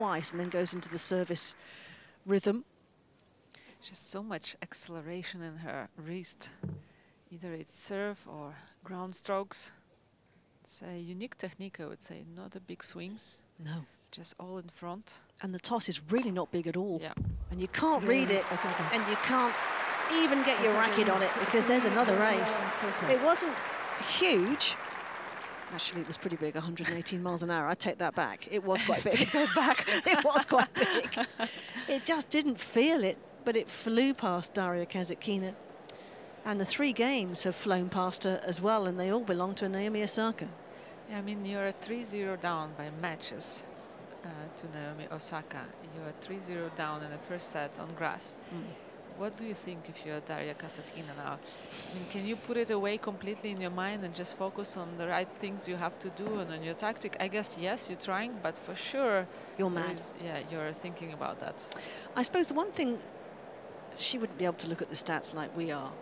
twice and then goes into the service rhythm. Just so much acceleration in her wrist. Either it's serve or ground strokes. It's a unique technique, I would say. Not a big swings, No. just all in front. And the toss is really not big at all. Yeah. And you can't read it, and you can't even get your racket on it because there's another race. It wasn't huge. Actually, it was pretty big, 118 miles an hour. I take that back. It was quite big. Take that back. It was quite big. It just didn't feel it, but it flew past Daria Kasatkina. And the 3 games have flown past her as well, and they all belong to Naomi Osaka. Yeah, I mean, you're 3-0 down by matches to Naomi Osaka. You're 3-0 down in the first set on grass. What do you think if you're Daria Kasatkina now? I mean, can you put it away completely in your mind and just focus on the right things you have to do and on your tactic? I guess, yes, you're trying, but for sure... You're mad. Yeah, you're thinking about that. I suppose the one thing, she wouldn't be able to look at the stats like we are.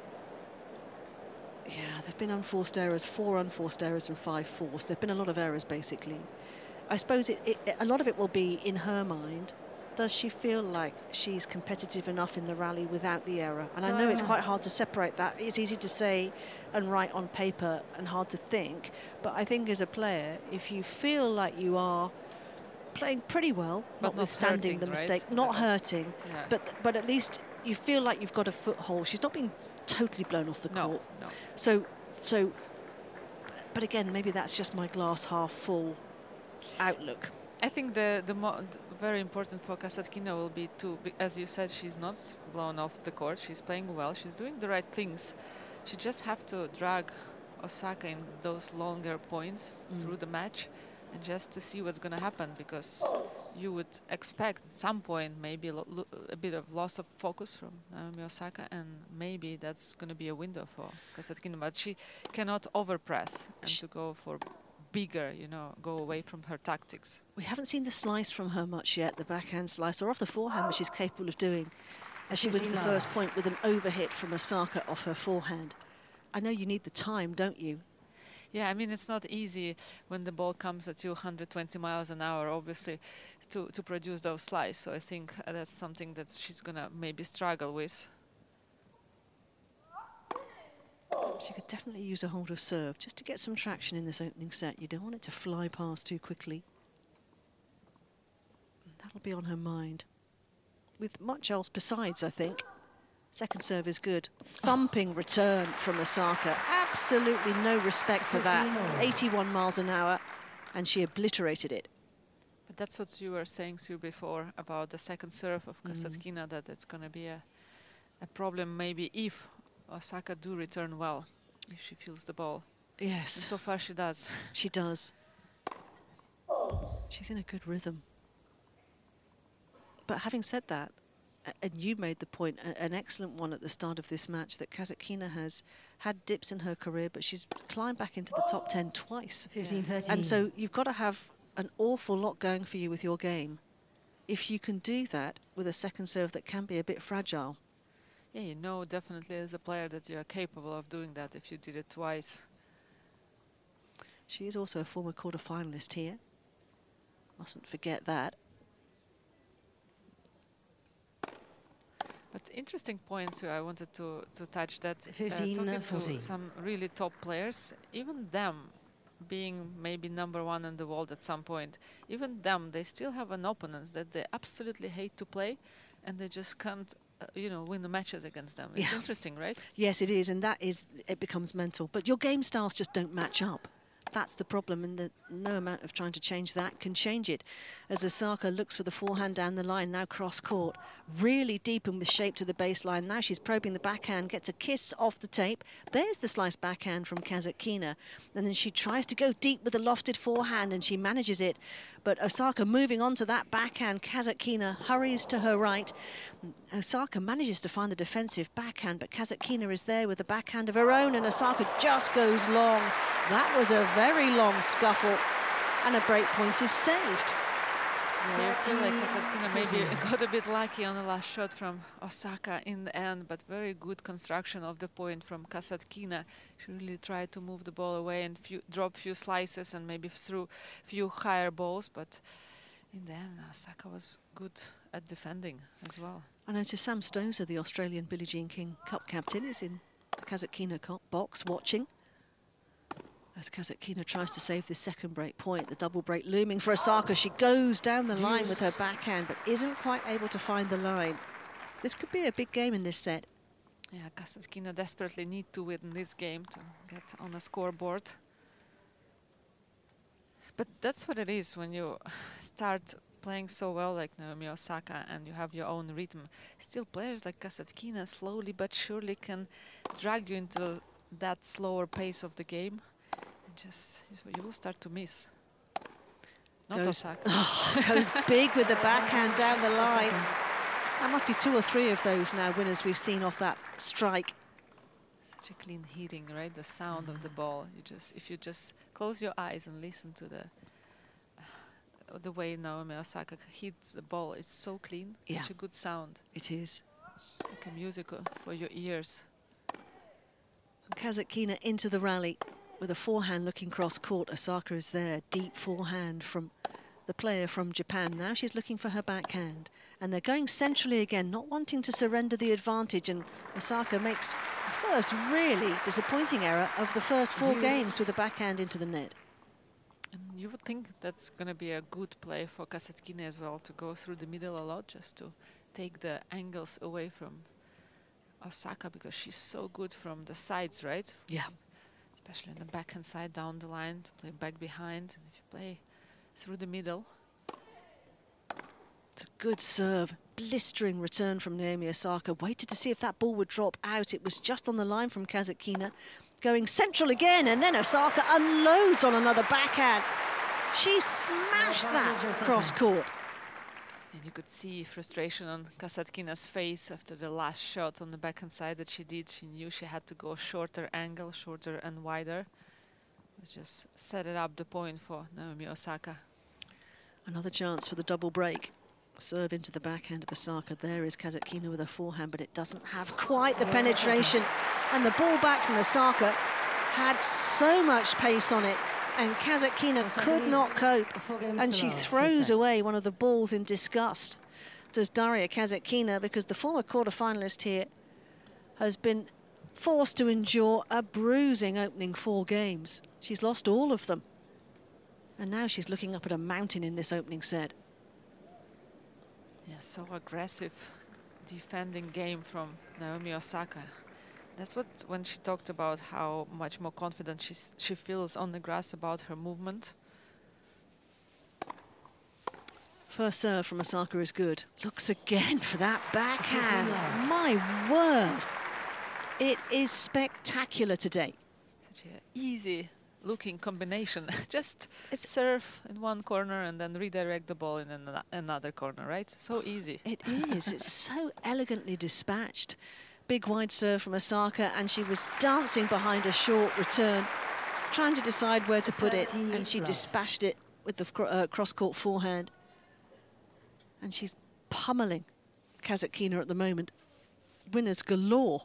Yeah, there've been unforced errors, 4 unforced errors and 5 forced. There've been a lot of errors, basically. I suppose a lot of it will be in her mind. Does she feel like she's competitive enough in the rally without the error? And I know it's quite hard to separate that. It's easy to say and write on paper and hard to think. But I think as a player, if you feel like you are playing pretty well, but notwithstanding the mistake, right? not hurting, yeah. but at least you feel like you've got a foothold. She's not being totally blown off the court. No. So, but again, maybe that's just my glass half full outlook. I think the very important for Kasatkina will be to, as you said, she's not blown off the court. She's playing well. She's doing the right things. She just have to drag Osaka in those longer points through the match, and just to see what's going to happen, because you would expect at some point maybe a bit of loss of focus from Naomi Osaka, and maybe that's going to be a window for Kasatkina. But she cannot overpress and to go for bigger, go away from her tactics. We haven't seen the slice from her much yet, the backhand slice, or off the forehand, which she's capable of doing, as she wins the first point with an overhit from Osaka off her forehand. I know you need the time, don't you? Yeah, I mean, it's not easy when the ball comes at you 120 miles an hour, obviously, to produce those slices. So I think that's something that she's going to maybe struggle with. She could definitely use a hold of serve just to get some traction in this opening set. You don't want it to fly past too quickly. That'll be on her mind. With much else besides, I think. Second serve is good. Thumping return from Osaka. Absolutely no respect for that. 81 miles an hour, and she obliterated it. But that's what you were saying, Sue, before about the second serve of Kasatkina, that it's going to be a problem maybe if Osaka do return well, if she feels the ball. Yes. And so far she does. She does. She's in a good rhythm. But having said that, and you made the point, an excellent one at the start of this match, that Kasatkina has had dips in her career, but she's climbed back into the top 10 twice. 15-13. And so you've got to have an awful lot going for you with your game. If you can do that with a second serve that can be a bit fragile. Yeah, you know definitely as a player that you are capable of doing that if you did it twice. She is also a former quarter-finalist here. Mustn't forget that. But interesting points I wanted to touch that 15, talking 14. to some really top players, even them being maybe #1 in the world at some point, even them, they still have an opponents that they absolutely hate to play, and they just can't win the matches against them. It's interesting, right? Yes, it is, and it becomes mental. But your game styles just don't match up. That's the problem, and no amount of trying to change that can change it. As Osaka looks for the forehand down the line, now cross court, really deep and with shape to the baseline. Now she's probing the backhand, gets a kiss off the tape. There's the slice backhand from Kasatkina, and then she tries to go deep with a lofted forehand, and she manages it. But Osaka moving on to that backhand. Kasatkina hurries to her right. Osaka manages to find the defensive backhand, but Kasatkina is there with a backhand of her own, and Osaka just goes long. That was a very long scuffle, and a break point is saved. Yeah, I feel like Kasatkina maybe got a bit lucky on the last shot from Osaka in the end, but very good construction of the point from Kasatkina. She really tried to move the ball away and drop few slices and maybe threw few higher balls, but In the end, Osaka was good at defending as well. I noticed Sam Stosur, the Australian Billie Jean King Cup captain, is in the Kasatkina box watching. As Kasatkina tries to save the second break point, the double break looming for Osaka. She goes down the line with her backhand, but isn't quite able to find the line. This could be a big game in this set. Yeah, Kasatkina desperately need to win this game to get on a scoreboard. But that's what it is when you start playing so well like Naomi Osaka and you have your own rhythm. Still, players like Kasatkina slowly but surely can drag you into that slower pace of the game. Just you will start to miss. Not Osaka. Goes big with the backhand down the line. That must be 2 or 3 of those now winners we've seen off that strike. Such a clean hitting, right? The sound of the ball. If you just close your eyes and listen to the way Naomi Osaka hits the ball, it's so clean. Yeah. Such a good sound. It is. Like a music for your ears. Kasatkina into the rally with a forehand looking cross court. Osaka is there. Deep forehand from the player from Japan. Now she's looking for her backhand. And they're going centrally again, not wanting to surrender the advantage. And Osaka makes the first really disappointing error of the first 4 games with a backhand into the net. And you would think that's going to be a good play for Kasatkina as well, to go through the middle a lot, just to take the angles away from Osaka, because she's so good from the sides, right? Yeah. Especially on the backhand side down the line, to play back behind. And if you play through the middle. It's a good serve. Blistering return from Naomi Osaka. Waited to see if that ball would drop out. It was just on the line from Kasatkina. Going central again, and then Osaka unloads on another backhand. She smashed that cross court. And you could see frustration on Kasatkina's face after the last shot on the backhand side that she did. She knew she had to go shorter angle, shorter and wider. Let's just set it up the point for Naomi Osaka. Another chance for the double break. Serve into the backhand of Osaka. There is Kasatkina with a forehand, but it doesn't have quite the penetration. And the ball back from Osaka had so much pace on it, and Kasatkina could not cope. And she throws away one of the balls in disgust. Does Daria Kasatkina, because the former quarter-finalist here has been forced to endure a bruising opening 4 games. She's lost all of them. And now she's looking up at a mountain in this opening set. Yeah, so aggressive defending game from Naomi Osaka. That's what, when she talked about how much more confident she feels on the grass about her movement. First serve from Osaka is good. Looks again for that backhand. My word. It is spectacular today. Such an easy looking combination. Just serve in one corner and then redirect the ball in another corner, right? So easy. It is. It's so elegantly dispatched. Big wide serve from Osaka, and she was dancing behind a short return, trying to decide where to put it, and she dispatched it with the cross-court forehand. And she's pummeling Kasatkina at the moment. Winners galore.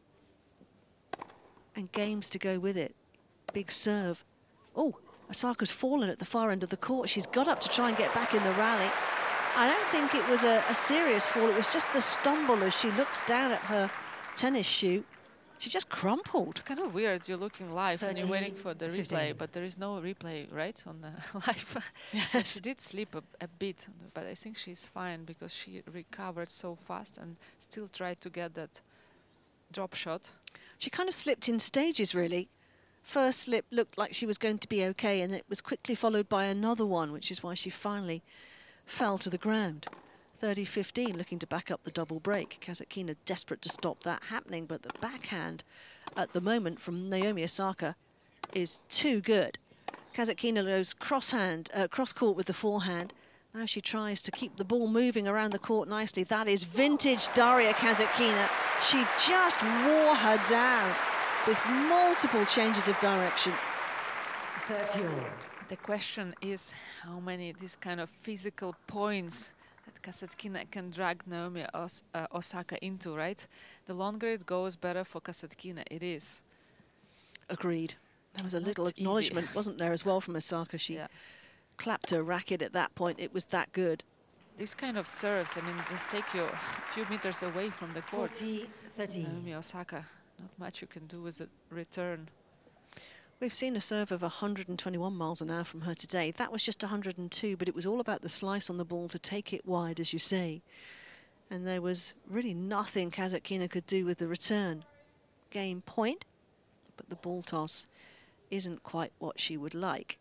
And games to go with it. Big serve. Oh, Osaka's fallen at the far end of the court. She's got up to try and get back in the rally. I don't think it was a serious fall. It was just a stumble as she looks down at her tennis shoe. She just crumpled. It's kind of weird. You're looking live and you're waiting for the replay, but there is no replay, right, on the live. Yes. She did slip a bit, but I think she's fine because she recovered so fast and still tried to get that drop shot. She kind of slipped in stages, really. First slip looked like she was going to be okay, and it was quickly followed by another one, which is why she finally fell to the ground. 30-15, looking to back up the double break. Kasatkina desperate to stop that happening, but the backhand at the moment from Naomi Osaka is too good. Kasatkina goes cross-court with the forehand. Now she tries to keep the ball moving around the court nicely. That is vintage Daria Kasatkina. She just wore her down with multiple changes of direction. 30. The question is how many these kind of physical points that Kasatkina can drag Naomi Osaka into, right? The longer it goes, better for Kasatkina it is. Agreed. There was a little Not easy. acknowledgement, wasn't there, as well from Osaka. She clapped her racket at that point. It was that good. These kind of serves, I mean, just take you a few meters away from the court. 40-30. Naomi Osaka, not much you can do with a return. We've seen a serve of 121 miles an hour from her today. That was just 102, but it was all about the slice on the ball to take it wide, as you say. And there was really nothing Kasatkina could do with the return. Game point, but the ball toss isn't quite what she would like.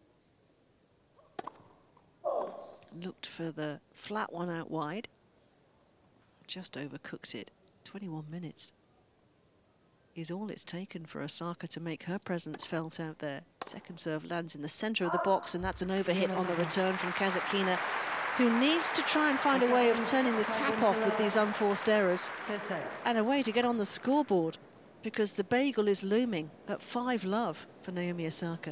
Looked for the flat one out wide. Just overcooked it. 21 minutes is all it's taken for Osaka to make her presence felt out there. Second serve lands in the centre of the box, and that's an overhit on the return from Kasatkina, who needs to try and find a way of turning the tap off with these unforced errors and a way to get on the scoreboard, because the bagel is looming at 5-love for Naomi Osaka.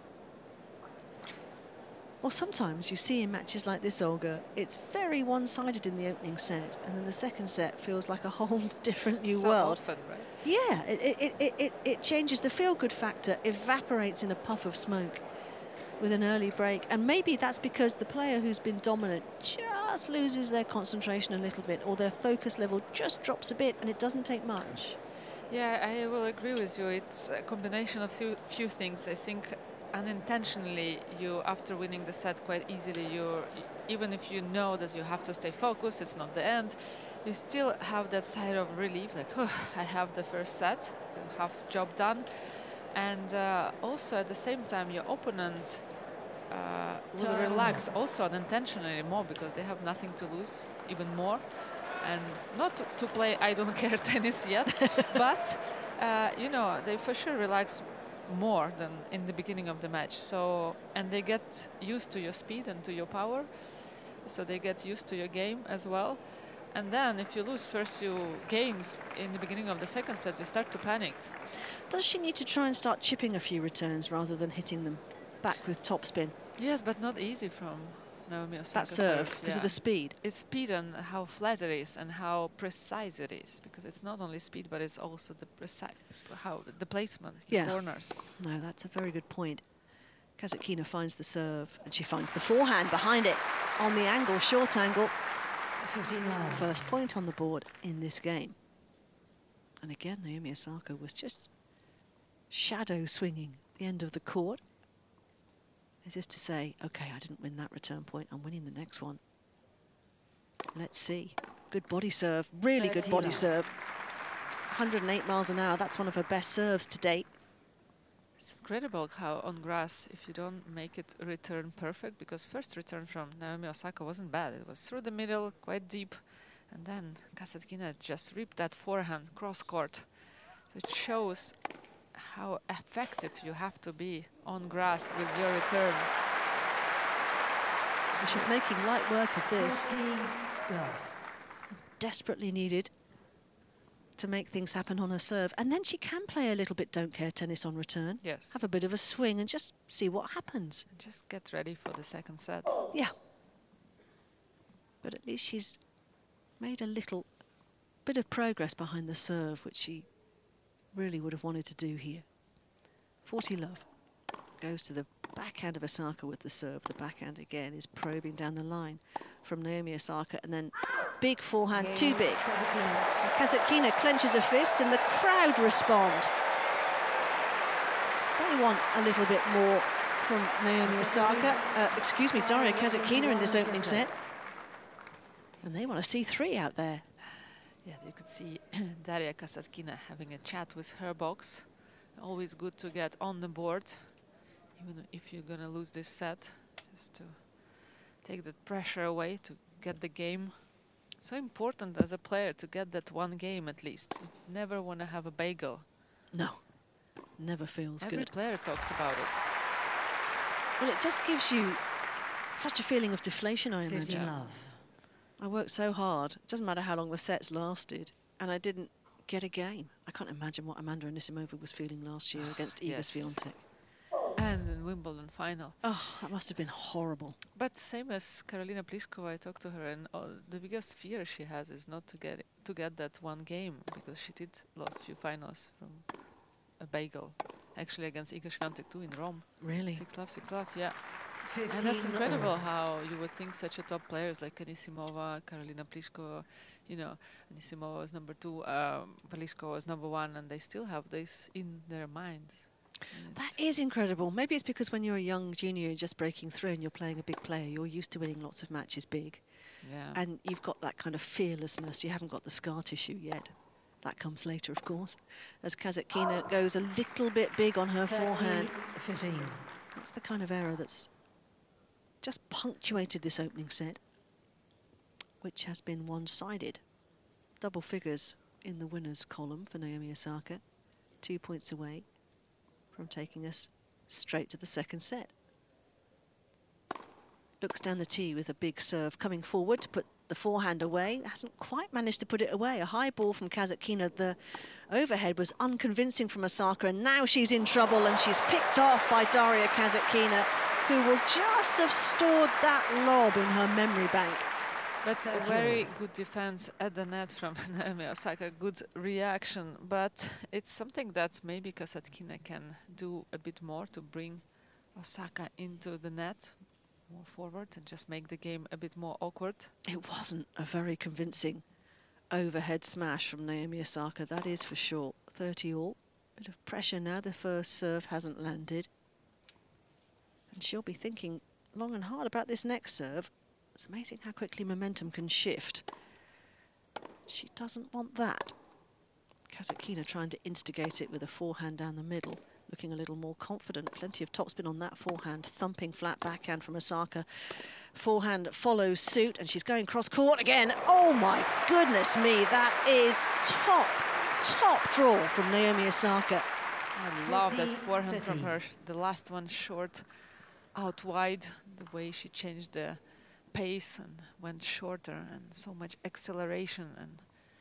Well, sometimes you see in matches like this, Olga, it's very one-sided in the opening set, and then the second set feels like a whole different new So world. often, right? Yeah, it changes. The feel-good factor evaporates in a puff of smoke with an early break. And maybe that's because the player who's been dominant just loses their concentration a little bit, or their focus level just drops a bit, and it doesn't take much. Yeah, I will agree with you. It's a combination of few things. I think unintentionally, you, after winning the set quite easily, even if you know that you have to stay focused, it's not the end, you still have that side of relief, like, oh, I have the first set, half job done. And also at the same time, your opponent will relax also unintentionally more, because they have nothing to lose even more. And not to play I don't care tennis yet, but you know, they for sure relax more than in the beginning of the match. So, and they get used to your speed and to your power, so they get used to your game as well. And then if you lose first few games in the beginning of the second set, you start to panic. Does she need to try and start chipping a few returns rather than hitting them back with topspin? Yes, but not easy from Naomi Osaka. That serve, because of the speed. It's speed and how flat it is and how precise it is, because it's not only speed, but it's also the precise, how the placement, the corners. No, that's a very good point. Kasatkina finds the serve, and she finds the forehand behind it on the angle, short angle. 15-love. First point on the board in this game. And again, Naomi Osaka was just shadow swinging the end of the court, as if to say, okay, I didn't win that return point, I'm winning the next one. Let's see. Good body serve, really good body serve. 108 miles an hour, that's one of her best serves to date. It's incredible how on grass, if you don't make it return perfect, because first return from Naomi Osaka wasn't bad. It was through the middle, quite deep. And then Kasatkina just ripped that forehand cross court. So it shows how effective you have to be on grass with your return. And she's making light work of this. 14-love. Desperately needed to make things happen on her serve. And then she can play a little bit don't care tennis on return. Yes. Have a bit of a swing and just see what happens. Just get ready for the second set. Yeah. But at least she's made a little bit of progress behind the serve, which she really would have wanted to do here. 40-love goes to the backhand of Osaka with the serve. The backhand again is probing down the line from Naomi Osaka, and then big forehand, too big. Kasatkina clenches a fist and the crowd respond. They want a little bit more from Naomi Osaka, excuse me, Daria Kasatkina in this opening set. And they want to see 3 out there. Yeah, you could see Daria Kasatkina having a chat with her box. Always good to get on the board, even if you're gonna lose this set, just to take the pressure away, to get the game. So important as a player to get that one game at least. You never want to have a bagel. No, never feels Every good. player talks about it. Well, it just gives you such a feeling of deflation, I imagine. 15-love. I worked so hard, it doesn't matter how long the sets lasted, and I didn't get a game. I can't imagine what Amanda Anisimova was feeling last year against Iga Yes. Swiatek. And in Wimbledon final. Oh, that must have been horrible. But same as Karolina Pliskova, I talked to her, and the biggest fear she has is not to get that one game, because she did lost few finals from a bagel, actually against Iga Swiatek too in Rome. Really? 6-love, 6-love, yeah. 15 And that's incredible all. how you would think such a top players like Anisimova, Karolina Pliskova, you know, Anisimova was number 2, Pliskova was number 1, and they still have this in their minds. That is incredible. Maybe it's because when you're a young junior, you're just breaking through and you're playing a big player, you're used to winning lots of matches big. Yeah. And you've got that kind of fearlessness. You haven't got the scar tissue yet. That comes later, of course, as Kasatkina goes a little bit big on her 30, forehand. 15. That's the kind of error that's just punctuated this opening set, which has been one-sided. Double figures in the winners column for Naomi Osaka, 2 points away from taking us straight to the second set. Looks down the tee with a big serve coming forward to put the forehand away. Hasn't quite managed to put it away. A high ball from Kasatkina. The overhead was unconvincing from Osaka, and now she's in trouble, and she's picked off by Daria Kasatkina, who will just have stored that lob in her memory bank. But a very good defense at the net from Naomi Osaka, good reaction. But it's something that maybe Kasatkina can do a bit more to bring Osaka into the net more forward and just make the game a bit more awkward. It wasn't a very convincing overhead smash from Naomi Osaka, that is for sure. 30 all. Bit of pressure now, the first serve hasn't landed. And she'll be thinking long and hard about this next serve. It's amazing how quickly momentum can shift. She doesn't want that. Kasatkina trying to instigate it with a forehand down the middle, looking a little more confident. Plenty of topspin on that forehand, thumping flat backhand from Osaka. Forehand follows suit, and she's going cross-court again. Oh my goodness me, that is top draw from Naomi Osaka. I love that 40, forehand from 50. her. The last one short, out wide, the way she changed the pace and went shorter, and so much acceleration and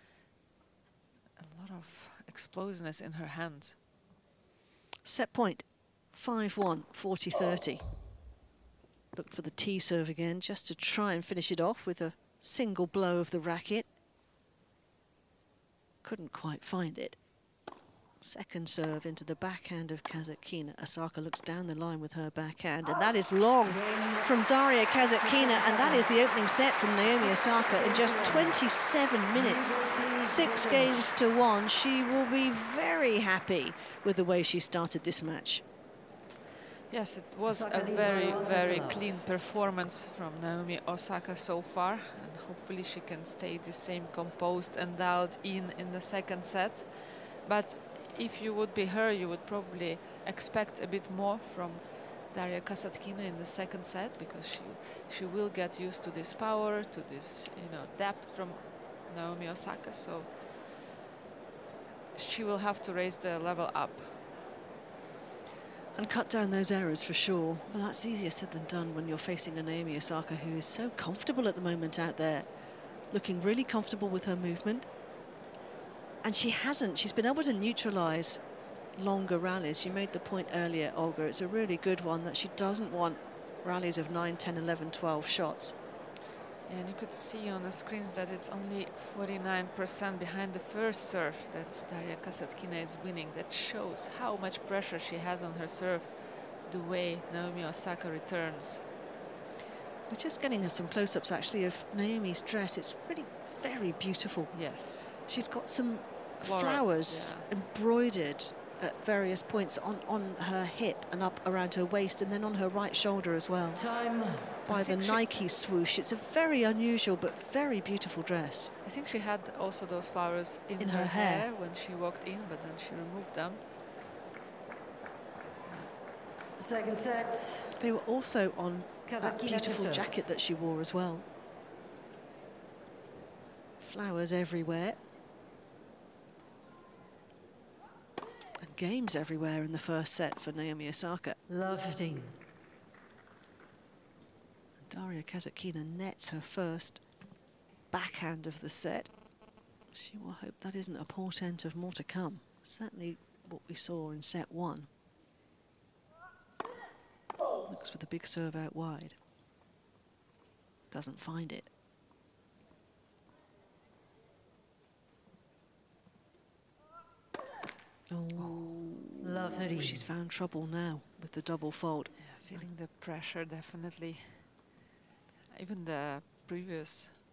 a lot of explosiveness in her hands. Set point, 5-1, 40-30. Look for the tee serve again, just to try and finish it off with a single blow of the racket. Couldn't quite find it. Second serve into the backhand of Kasatkina. Osaka looks down the line with her backhand, and that is long from Daria Kasatkina, and that is the opening set from Naomi Osaka in just 27 minutes. 6-1. She will be very happy with the way she started this match. Yes, it was Osaka a leads very, by 1 very love. clean performance from Naomi Osaka so far, and hopefully she can stay the same composed and dialed in the second set. But if you would be her, you would probably expect a bit more from Daria Kasatkina in the second set, because she will get used to this power, to this, you know, depth from Naomi Osaka. So she will have to raise the level up. And cut down those errors for sure. Well, that's easier said than done when you're facing a Naomi Osaka who is so comfortable at the moment out there, looking really comfortable with her movement. And she's been able to neutralise longer rallies. You made the point earlier, Olga, it's a really good one, that she doesn't want rallies of 9, 10, 11, 12 shots. And you could see on the screens that it's only 49% behind the first serve that Daria Kasatkina is winning. That shows how much pressure she has on her serve, the way Naomi Osaka returns. We're just getting us some close-ups actually of Naomi's dress. It's really very beautiful. Yes. She's got some Florals, flowers yeah. embroidered at various points on her hip and up around her waist, and then on her right shoulder as well. Time. By the think Nike swoosh. It's a very unusual but very beautiful dress. I think she had also those flowers in her her hair. hair when she walked in, but then she removed them. Second set. They were also on that Kasatkina to beautiful serve. jacket that she wore as well. Flowers everywhere. And games everywhere in the first set for Naomi Osaka. Love 15. Daria Kasatkina nets her first backhand of the set. She will hope that isn't a portent of more to come. Certainly what we saw in set 1. Looks for the big serve out wide. Doesn't find it. Oh, Love 30. she's found trouble now with the double fault. Yeah, Feeling the pressure, definitely. Even the previous